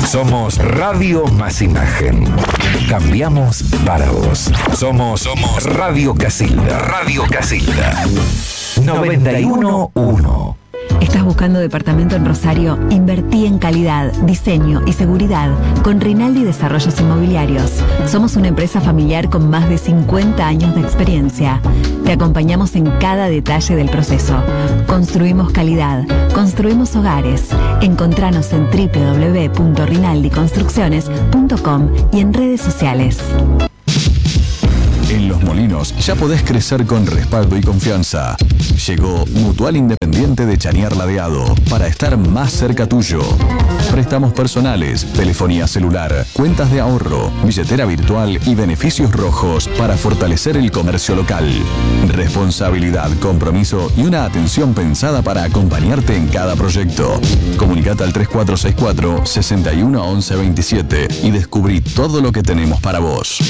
Somos Radio Más Imagen. Cambiamos para vos. Somos Radio Casilda. Radio Casilda. 91.1. ¿Estás buscando departamento en Rosario? Invertí en calidad, diseño y seguridad con Rinaldi Desarrollos Inmobiliarios. Somos una empresa familiar con más de 50 años de experiencia. Te acompañamos en cada detalle del proceso. Construimos calidad, construimos hogares. Encontranos en www.rinaldiconstrucciones.com y en redes sociales. En Los Molinos ya podés crecer con respaldo y confianza. Llegó Mutual Independiente de Chañar Ladeado para estar más cerca tuyo. Préstamos personales, telefonía celular, cuentas de ahorro, billetera virtual y beneficios rojos para fortalecer el comercio local. Responsabilidad, compromiso y una atención pensada para acompañarte en cada proyecto. Comunicate al 3464 61 11 27 y descubrí todo lo que tenemos para vos.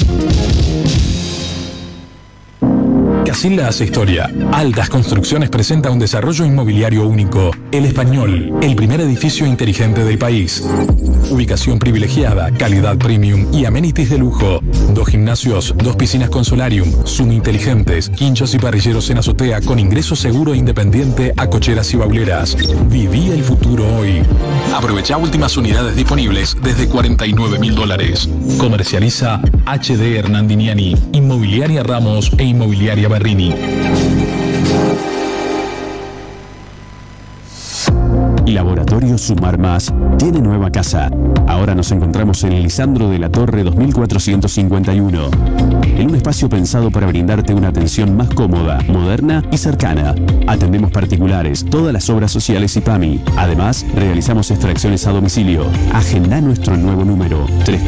Casilda hace historia. Altas Construcciones presenta un desarrollo inmobiliario único. El Español, el primer edificio inteligente del país. Ubicación privilegiada, calidad premium y amenities de lujo. 2 gimnasios, 2 piscinas con solarium, Zoom inteligentes, quinchos y parrilleros en azotea con ingreso seguro e independiente a cocheras y bauleras. Viví el futuro hoy. Aprovecha últimas unidades disponibles desde $49.000. Comercializa HD Hernandiniani, Inmobiliaria Ramos e Inmobiliaria Berrini. Laboratorio Sumar Más tiene nueva casa. Ahora nos encontramos en Lisandro de la Torre 2451. En un espacio pensado para brindarte una atención más cómoda, moderna y cercana. Atendemos particulares, todas las obras sociales y PAMI. Además, realizamos extracciones a domicilio. Agenda nuestro nuevo número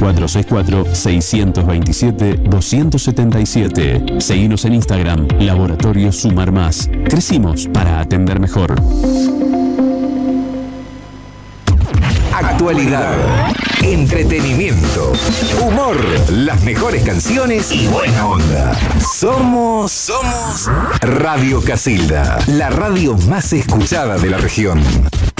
3464-627-277. Seguinos en Instagram, Laboratorio Sumar Más. Crecimos para atender mejor. Actualidad, entretenimiento, humor, las mejores canciones y buena onda. Somos Radio Casilda, la radio más escuchada de la región.